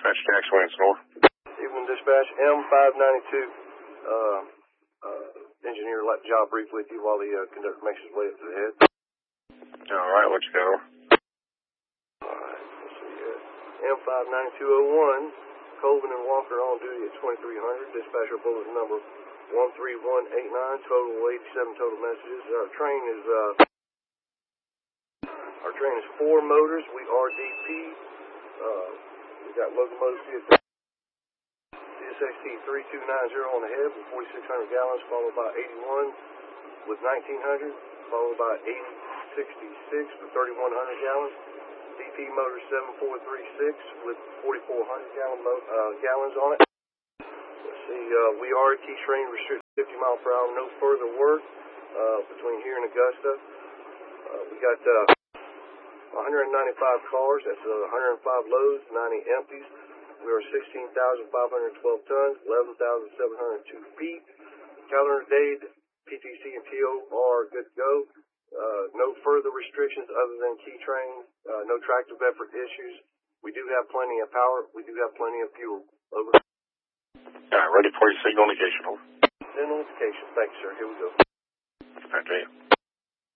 Dispatch, Jackson Wentz North. Evening dispatch, M592. Engineer would like to job brief with you while the conductor makes his way up to the head. All right, what you got on? Alright, let's see here. M59201, Colvin and Walker on duty at 2300. Dispatcher bulletin number 13189. Total 87 total messages. Our train is 4 motors. We are DP. We got locomotive CSXT 3290 on the head with 4,600 gallons, followed by 81 with 1,900, followed by 8066 with 3,100 gallons. DP motor 7436 with 4,400 gallons on it. Let's see, we are a T-train restricted 50 mile per hour, no further work between here and Augusta. We got 195 cars, that's 105 loads, 90 empties. We are 16,512 tons, 11,702 feet. Calendar day, PTC and TO are good to go. No further restrictions other than key train, no tractive effort issues. We do have plenty of power. We do have plenty of fuel. Over. All right, ready for your signal indication. Over. Signal indication. Thanks, sir. Here we go. Okay.